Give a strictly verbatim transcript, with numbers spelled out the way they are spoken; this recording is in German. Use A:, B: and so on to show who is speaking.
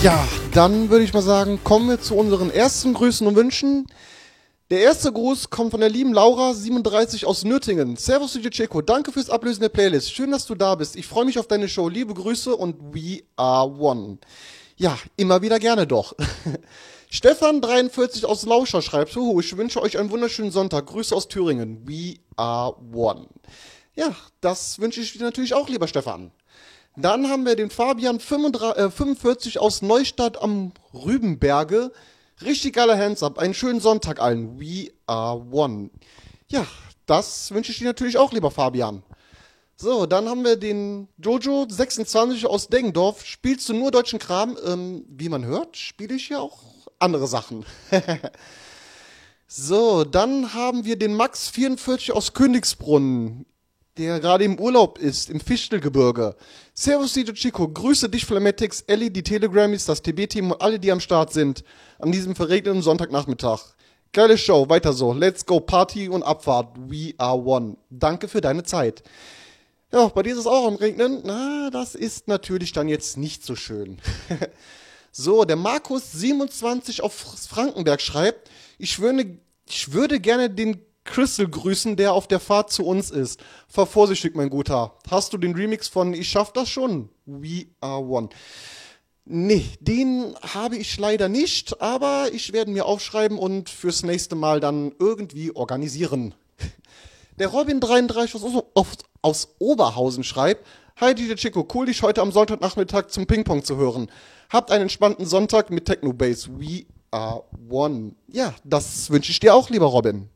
A: Ja, dann würde ich mal sagen, kommen wir zu unseren ersten Grüßen und Wünschen. Der erste Gruß kommt von der lieben Laura siebenunddreißig aus Nürtingen. Servus D J Checo, danke fürs Ablösen der Playlist. Schön, dass du da bist. Ich freue mich auf deine Show. Liebe Grüße und we are one. Ja, immer wieder gerne doch. Stefan dreiundvierzig aus Lauscher schreibt, Huhu, ich wünsche euch einen wunderschönen Sonntag. Grüße aus Thüringen. We are one. Ja, das wünsche ich dir natürlich auch, lieber Stefan. Dann haben wir den Fabian fünfundvierzig aus Neustadt am Rübenberge. Richtig geiler Hands-up. Einen schönen Sonntag allen. We are one. Ja, das wünsche ich dir natürlich auch, lieber Fabian. So, dann haben wir den Jojo sechsundzwanzig aus Deggendorf. Spielst du nur deutschen Kram? Ähm, wie man hört, spiele ich ja auch andere Sachen. So, dann haben wir den Max vierundvierzig aus Königsbrunn, der gerade im Urlaub ist, im Fichtelgebirge. Servus D J Chico, grüße dich Flametix, Ellie, die Telegrammies, das T B-Team und alle, die am Start sind, an diesem verregneten Sonntagnachmittag. Geile Show, weiter so, let's go, Party und Abfahrt, we are one. Danke für deine Zeit. Ja, bei dir ist es auch am Regnen, na, das ist natürlich dann jetzt nicht so schön. So, der Markus siebenundzwanzig auf Frankenberg schreibt, ich würde, ich würde gerne den Crystal grüßen, der auf der Fahrt zu uns ist. Fahr vorsichtig, mein Guter. Hast du den Remix von Ich schaff das schon? We are one. Nee, den habe ich leider nicht, aber ich werde mir aufschreiben und fürs nächste Mal dann irgendwie organisieren. Der Robin dreiunddreißig aus, aus, aus Oberhausen schreibt, Hi D J Chico, cool dich heute am Sonntagnachmittag zum Ping-Pong zu hören. Habt einen entspannten Sonntag mit Techno-Bass. We are one. Ja, das wünsche ich dir auch, lieber Robin.